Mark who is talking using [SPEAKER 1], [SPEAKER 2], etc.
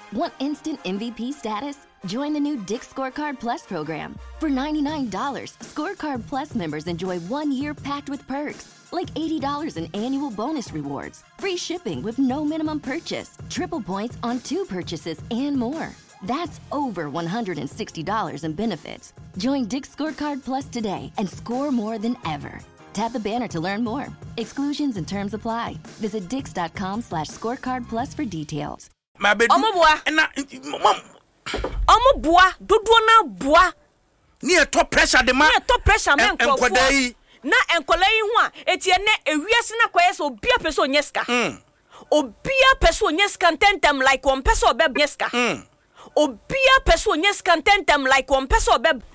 [SPEAKER 1] Want instant MVP status? Join the new Dick's Scorecard Plus program. For $99, Scorecard Plus members enjoy 1 year packed with perks, like $80 in annual bonus rewards, free shipping with no minimum purchase, triple points on 2 purchases, and more. That's over $160 in benefits. Join Dick's Scorecard Plus today and score more than ever. Tap the banner to learn more. Exclusions and terms apply. Visit dix.com/scorecard plus for details.
[SPEAKER 2] Omo boa dodo na boa
[SPEAKER 3] near top pressure the man
[SPEAKER 2] top pressure men na enkola yi ho a etie ne ewiase na kwaye so obia person nyeska obia person nyeska tentem like one person obia nyeska obia person nyeska tentem like one person obia